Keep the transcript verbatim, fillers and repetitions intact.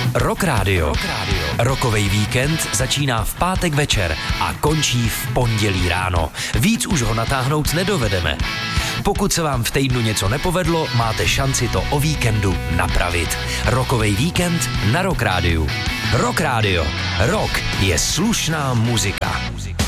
Rock Radio. Rokovej víkend začíná v pátek večer a končí v pondělí ráno. Víc už ho natáhnout nedovedeme. Pokud se vám v týdnu něco nepovedlo, máte šanci to o víkendu napravit. Rokovej víkend na Rock Radio. Rock Radio. Rock je slušná muzika.